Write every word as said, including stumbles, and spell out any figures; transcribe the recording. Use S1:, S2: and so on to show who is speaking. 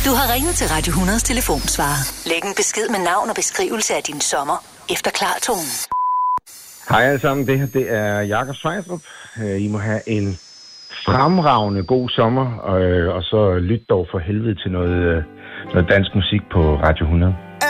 S1: Du har ringet til Radio hundredes telefonsvarer. Læg en besked med navn og beskrivelse af din sommer efter klartonen.
S2: Hej alle sammen, det her det er Jakob Svejstrup. I må have en fremragende god sommer, og, og så lyt dog for helvede til noget, noget dansk musik på Radio hundrede.